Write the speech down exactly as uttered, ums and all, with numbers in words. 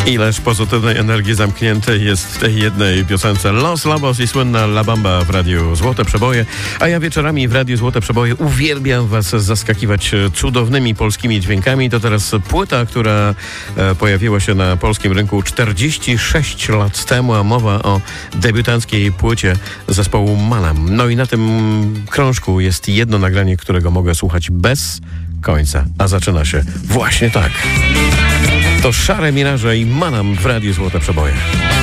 Ileż pozytywnej energii zamkniętej jest w tej jednej piosence. Los Lobos i słynna La Bamba w Radiu Złote Przeboje. A ja wieczorami w Radiu Złote Przeboje uwielbiam was zaskakiwać cudownymi polskimi dźwiękami. To teraz płyta, która e, pojawiła się na polskim rynku czterdzieści sześć lat temu, a mowa o debiutanckiej płycie zespołu Manam. No i na tym krążku jest jedno nagranie, którego mogę słuchać bez końca. A zaczyna się właśnie tak. To Szare Miraże i Manam w Radiu Złote Przeboje.